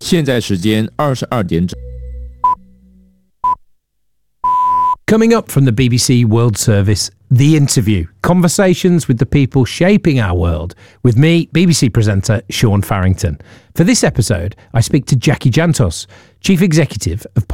现在时间22点整。 Coming up from the BBC World Service, The Interview, conversations with the people shaping our world, with me, BBC presenter Sean Farrington. For this episode, I speak to Jackie Jantos, Chief Executive of